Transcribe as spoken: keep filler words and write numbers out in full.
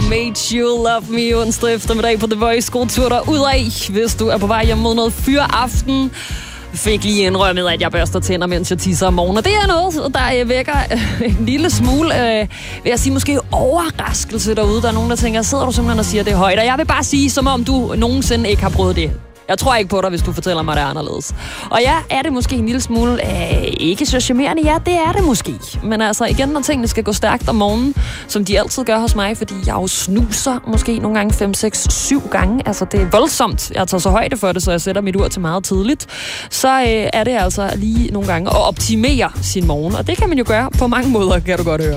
Made You Love Me onsdag eftermiddag på The Voice. God tur derudad, hvis du er på vej hjem mod noget fyraften. Fik lige indrømmet, at jeg børster tænder, mens jeg tisser om morgenen. Og det er noget, der vækker en lille smule, øh, vil jeg sige, måske overraskelse derude. Der er nogen, der tænker, sidder du simpelthen og siger det højt? Og jeg vil bare sige, som om du nogensinde ikke har prøvet det. Jeg tror ikke på dig, hvis du fortæller mig, det er anderledes. Og ja, er det måske en lille smule øh, ikke så charmerende? Ja, det er det måske. Men altså igen, når tingene skal gå stærkt om morgenen, som de altid gør hos mig, fordi jeg jo snuser måske nogle gange fem, seks, syv gange. Altså det er voldsomt. Jeg tager så højde for det, så jeg sætter mit ur til meget tidligt. Så øh, er det altså lige nogle gange at optimere sin morgen. Og det kan man jo gøre på mange måder, kan du godt høre.